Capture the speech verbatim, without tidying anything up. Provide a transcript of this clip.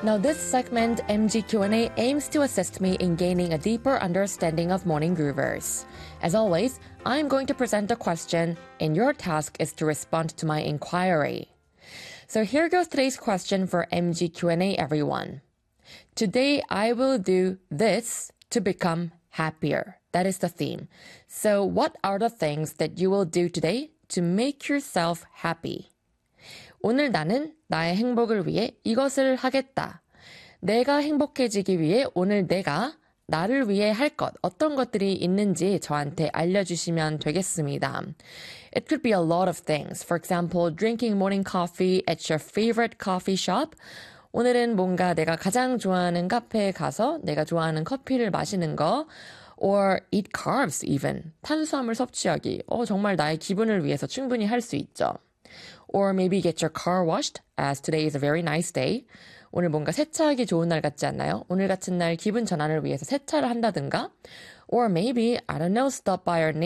Now, this segment, M G Q and A, aims to assist me in gaining a deeper understanding of morning groovers. As always, I'm going to present a question, and your task is to respond to my inquiry. So here goes today's question for M G Q and A, everyone. Today, I will do this to become happier. That is the theme. So what are the things that you will do today to make yourself happy? 오늘 나는 나의 행복을 위해 이것을 하겠다. 내가 행복해지기 위해 오늘 내가 나를 위해 할 것, 어떤 것들이 있는지 저한테 알려주시면 되겠습니다. It could be a lot of things. For example, drinking morning coffee at your favorite coffee shop. 오늘은 뭔가 내가 가장 좋아하는 카페에 가서 내가 좋아하는 커피를 마시는 거. Or eat carbs even. 탄수화물 섭취하기. 어, 정말 나의 기분을 위해서 충분히 할 수 있죠. Or maybe get your car washed, as today is a very nice day. 오늘 뭔가 세차하기 좋은 날 같지 않나요? 오늘 같은 날 기분 전환을 위해서 세차를 한다든가. Or maybe, I don't know, stop by our